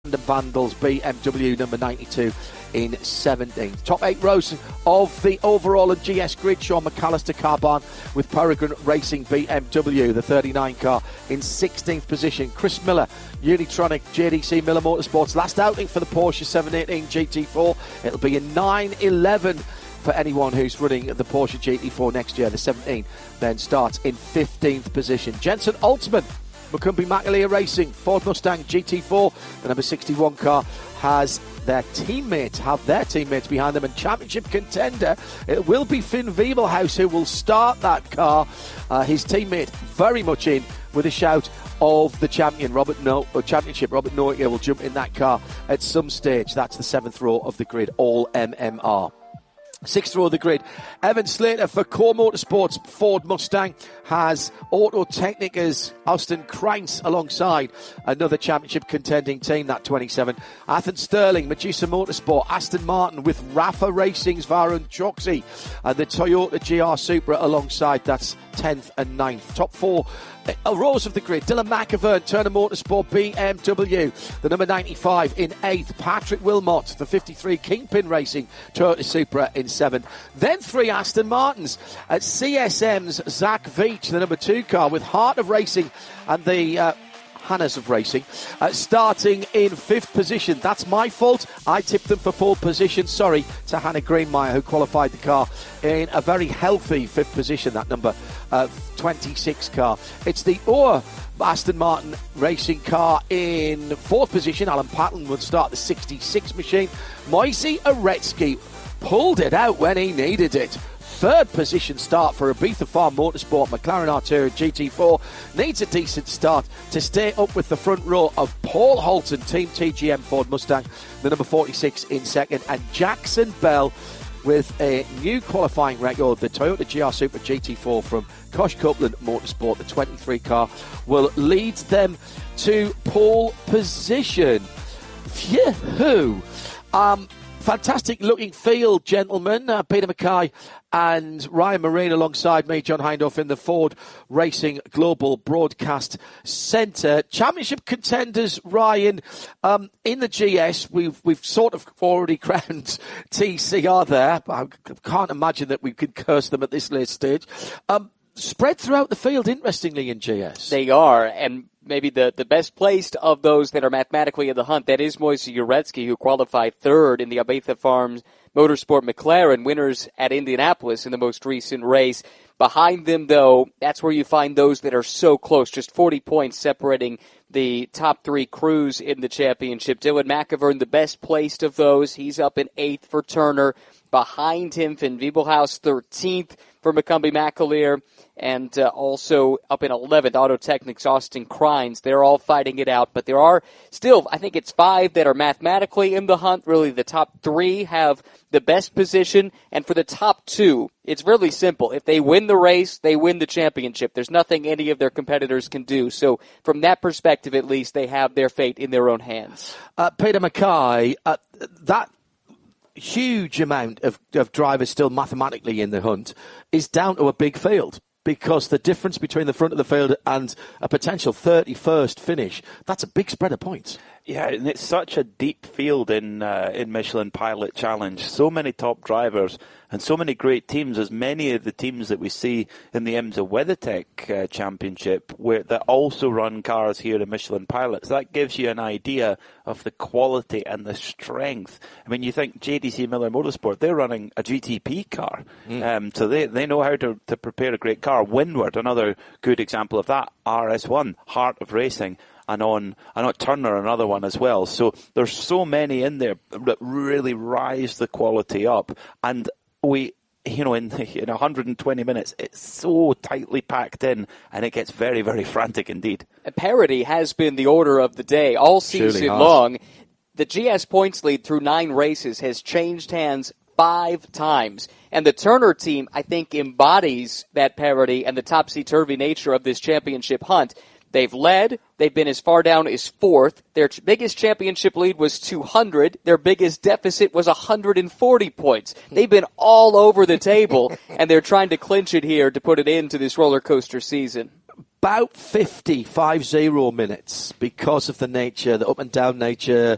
The Vandals BMW number 92 in 17th. Top 8 rows of the overall and GS grid. Sean McAllister Carbon with Peregrine Racing BMW, the 39 car, in 16th position. Chris Miller, Unitronic JDC Miller Motorsports, last outing for the Porsche 718 GT4. It'll be a 9-11 for anyone who's running the Porsche GT4 next year. The 17 then starts in 15th position. Jensen Altman, Macumbi McAleer Racing, Ford Mustang GT4, the number 61 car, has their teammates behind them, and championship contender, it will be Finn Wiebelhaus who will start that car. His teammate very much in with a shout of the champion, championship. Robert Nokia will jump in that car at some stage. That's the 7th row of the grid, all MMR. 6th row of the grid, Evan Slater for Core Motorsports Ford Mustang has Auto Technica's Austin Kreins alongside another championship contending team, that 27. Athen Sterling, Medusa Motorsport, Aston Martin with Rafa Racing's Varun Choksi, and the Toyota GR Supra alongside, that's 10th and 9th. Top 4 rows of the grid, Dylan McIvern, Turner Motorsport BMW, the number 95 in 8th. Patrick Wilmot, the 53 Kingpin Racing Toyota Supra in 7th. Then 3 Aston Martins at CSM's Zach Veach, the number 2 car, with Heart of Racing and the Hannas of Racing, starting in 5th position. That's my fault. I tipped them for pole position. Sorry to Hannah Greenmeyer, who qualified the car in a very healthy 5th position, that number 26 car. It's the Aston Martin racing car in 4th position. Alan Patlin would start the 66 machine. Moisey Aretsky pulled it out when he needed it. 3rd position start for Ibiza Farm Motorsport. McLaren Artura GT4 needs a decent start to stay up with the front row of Paul Holton, Team TGM Ford Mustang, the number 46 in 2nd, and Jackson Bell with a new qualifying record, the Toyota GR Supra GT4 from Kosh Copeland Motorsport, the 23 car, will lead them to pole position. Phew! Fantastic looking field, gentlemen. Peter Mackay and Ryan Marine alongside me, John Hindhaugh, in the Ford Racing Global Broadcast Centre. Championship contenders, Ryan, in the GS, we've sort of already crowned TCR there. I can't imagine that we could curse them at this late stage. Spread throughout the field, interestingly, in GS. They are, and maybe the best placed of those that are mathematically in the hunt, that is Moisey Uretsky, who qualified 3rd in the Ibiza Farms Motorsport McLaren, winners at Indianapolis in the most recent race. Behind them, though, that's where you find those that are so close, just 40 points separating the top 3 crews in the championship. Dylan McIvern, the best placed of those. He's up in 8th for Turner. Behind him, Finn Wiebelhaus, 13th for Macumbi McAleer. And also up in 11th, Auto Technics, Austin Kreins. They're all fighting it out, but there are still, I think it's 5 that are mathematically in the hunt. Really, the top 3 have the best position, and for the top 2, it's really simple. If they win the race, they win the championship. There's nothing any of their competitors can do. So from that perspective, at least, they have their fate in their own hands. Peter Mackay, that huge amount of drivers still mathematically in the hunt is down to a big field, because the difference between the front of the field and a potential 31st finish, that's a big spread of points. Yeah, and it's such a deep field in Michelin Pilot Challenge. So many top drivers and so many great teams, as many of the teams that we see in the IMSA WeatherTech Championship, that also run cars here in Michelin Pilots. That gives you an idea of the quality and the strength. I mean, you think JDC Miller Motorsport, they're running a GTP car. So they know how to prepare a great car. Windward, another good example of that. RS1, Heart of Racing. And on Turner, another one as well. So there's so many in there that really rise the quality up. And we, in 120 minutes, it's so tightly packed in, and it gets very, very frantic indeed. Parity has been the order of the day all season long. The GS points lead through 9 races has changed hands 5 times. And the Turner team, I think, embodies that parity and the topsy-turvy nature of this championship hunt. They've led. They've been as far down as 4th. Their biggest championship lead was 200. Their biggest deficit was 140 points. They've been all over the table, and they're trying to clinch it here to put it into this roller coaster season. About 50 minutes because of the nature, the up and down nature,